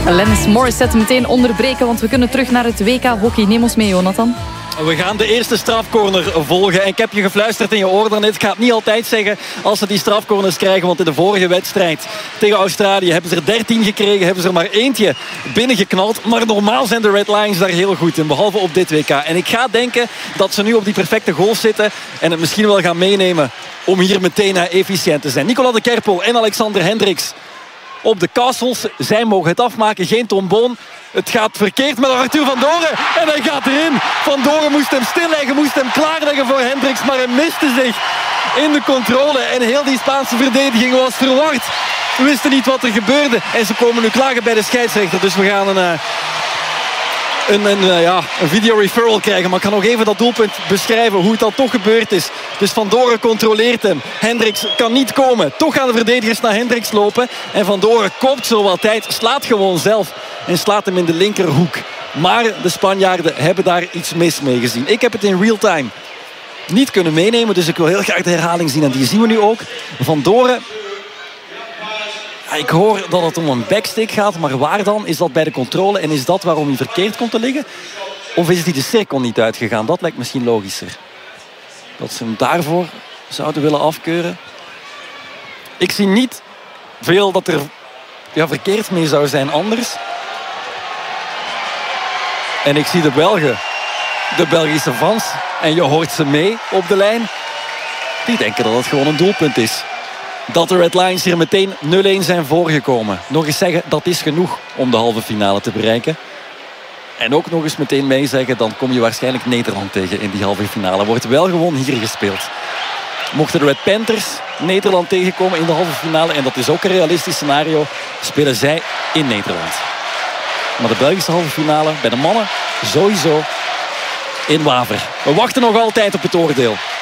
Alanis Morissette meteen onderbreken, want we kunnen terug naar het WK hockey. Neem ons mee, Jonathan. We gaan de eerste strafcorner volgen. En ik heb je gefluisterd in je oor daarnet. Ik ga het niet altijd zeggen als ze die strafcorners krijgen. Want in de vorige wedstrijd tegen Australië hebben ze er 13 gekregen. Hebben ze er maar eentje binnengeknald. Maar normaal zijn de Red Lions daar heel goed in. Behalve op dit WK. En ik ga denken dat ze nu op die perfecte goal zitten. En het misschien wel gaan meenemen om hier meteen efficiënt te zijn. Nicolas de Kerpel en Alexander Hendricks op de Castles. Zij mogen het afmaken. Geen tromboon. Het gaat verkeerd met Arthur van Doren. En hij gaat erin. Van Doren moest hem stilleggen. Moest hem klaarleggen voor Hendricks. Maar hij miste zich in de controle. En heel die Spaanse verdediging was verward. We wisten niet wat er gebeurde. En ze komen nu klagen bij de scheidsrechter. Dus we gaan een video referral krijgen. Maar ik ga nog even dat doelpunt beschrijven. Hoe het dan toch gebeurd is. Dus Van Doren controleert hem. Hendricks kan niet komen. Toch gaan de verdedigers naar Hendricks lopen. En Van Doren koopt zo wat tijd. Slaat gewoon zelf. En slaat hem in de linkerhoek. Maar de Spanjaarden hebben daar iets mis mee gezien. Ik heb het in real time niet kunnen meenemen. Dus ik wil heel graag de herhaling zien. En die zien we nu ook. Van Doren. Ik hoor dat het om een backstick gaat. Maar waar dan? Is dat bij de controle? En is dat waarom hij verkeerd komt te liggen? Of is hij de cirkel niet uitgegaan? Dat lijkt misschien logischer. Dat ze hem daarvoor zouden willen afkeuren. Ik zie niet veel dat er verkeerd mee zou zijn anders. En ik zie de Belgen, de Belgische fans, en je hoort ze mee op de lijn. Die denken dat het gewoon een doelpunt is. Dat de Red Lions hier meteen 0-1 zijn voorgekomen. Nog eens zeggen, dat is genoeg om de halve finale te bereiken. En ook nog eens meteen mee zeggen, dan kom je waarschijnlijk Nederland tegen in die halve finale. Wordt wel gewoon hier gespeeld. Mochten de Red Panthers Nederland tegenkomen in de halve finale, en dat is ook een realistisch scenario, spelen zij in Nederland. Maar de Belgische halve finale bij de mannen sowieso in Waver. We wachten nog altijd op het oordeel.